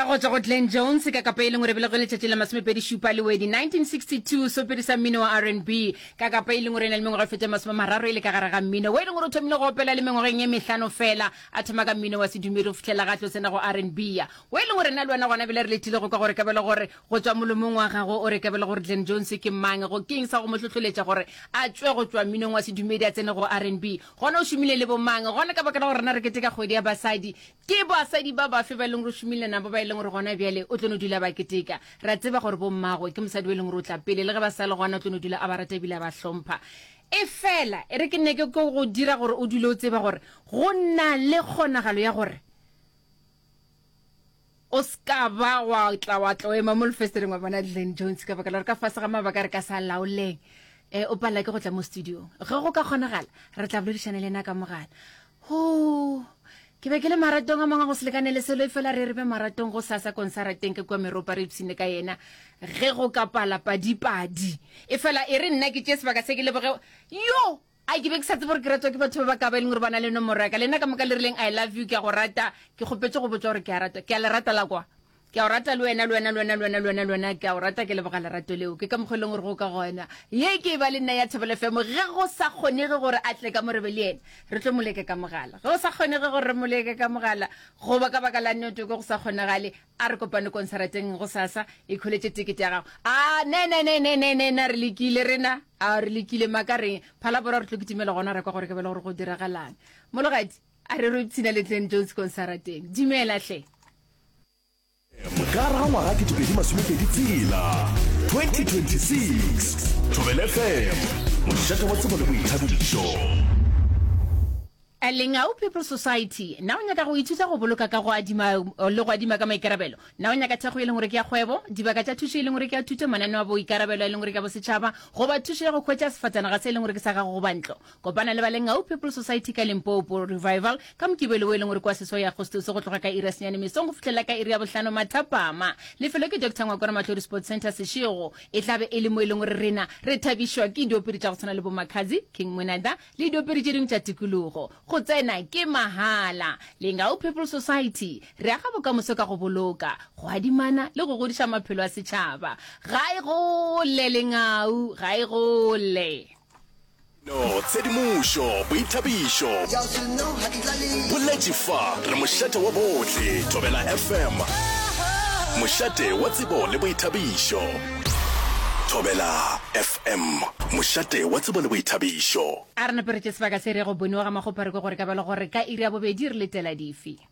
ka go tswa go Glenn Jones ka ka paeleng re belegele tšatši la masomepedi šupa le wedi 1962 so pedisa mmino wa R&B ka ka paeleng re na le mengwaga fete masome mararo ile ka gare ga mmino we e leng gore o thomile go opela le mengwageng ye mehlano fela a thoma ka mmino wa sedumedi go fitlhela ga tlo tsena go R&B ya we e leng gore na le wena gona bele re letile go ka gore ka bele gore go tswa molomong wa gago o re ka bele gore Glenn Jones ke mang go keng sa go motlhotlholetša gore a tswe go tswa mminong wa sedumedi a tsene go R&B gona o šomile le bo mang gona ka baka la gore na re keteka kgwedi ya basadi ke basadi ba ba fe ba leng go šomile na ba ba leng gore gona bjale o tlono dula ba keteka ra tseba gore bo mmagwe ke mosadi we leng gore o tla pele le ge ba sale gona o tlono dula a ba rata ebile ba hlompha e fela e re ke nne ke go dira gore o dule o tseba gore go nna le kgonagalo ya gore o ska ba wa tla ema mo lefestereng wa bona Glenn Jones ka baka la re ka fase ga mabaka re ka sa laoleng o pala ke go tla mo studio ge go ka kgonagala re tla boledišana le nna ka mogala ke be ke le maratong a mangwe go selekane le selo e fela re be maratong go sasa konsarateng ke kwa meropa re ipsine ka yena ge go ka pala padipadi e fela e re nna ke tše sebaka se ke leboge yo a ke be ke sa tsebe gore ke ratwa ke batho ba ba ka ba e leng gore ba na le nomoro ya ka le nna ka moka le rileng I love you ke a go rata ke kgopetse go botsa gore ke a rata ke a le rata la kwa ke a rata le wena ke a rata ke leboga lerato leo ke ka mogoleng gore go ka gona ye ke ba le nna ya Thobela FM ge go sa kgonege gore a tle ka morebe le ena re tlo moleke ka mogala ge go sa kgonege gore re moleke ka mogala go ba ka baka la nnete go sa kgonagale a re kopane konsarateng go sasa e kholetse tikete ya gago na re lekile rena a re lekile makareng phala bora re tlo kitimela gona re kwa gore ke bele gore go diragalang mologadi a re re tsina le Glenn Jones konsarateng dimela hle Mokara ngwaga ke tupedi masomepedi tsela 2026 Thobela FM mošate wa tsebo le boithabišo Lengau People Society na o nyaka go ithuta go boloka ka go adima le go adima ka maikarabelo na o nyaka thego e leng gore ke ya kgwebo dibaka tša thušo e leng gore ke ya thuto manane wa bo ikarabelo e leng gore ke bo setšhaba go ba thuša go khwetša sefatsanaga se e leng gore ke sa gago go bantlo kopana le ba Lengau People Society ka Limpopo Revival ka mokibelo we e leng gore kwa seso ya Agostose go tloga ka ira senyane mesong go fitlhela ka iri ya bohlano mathapama lefelo ke Dr. Ngwakora Matlhodi Sports Center Seshego e tlabe e le mo e leng gore rena re thabišwa ke diopedi tša go tshwana le bo Makazi King Mwenada le diopedi tše dingwe tša tikologo go tsena ke mahala Lengau People Society re aga bokamoso ka go boloka go adimana le go godiša maphelo a setšhaba ga e gole Lengau ga e gole no tshedimošo boithabišo boletšifa re mošate wa bohle Thobela FM mošate wa tsebo le boithabišo Thobela FM mošate wa tsebo le boithabišo a re naperetše sebaka se re go boniwa ga magopare gore ka bela gore ka iri ya bobedi re letela dife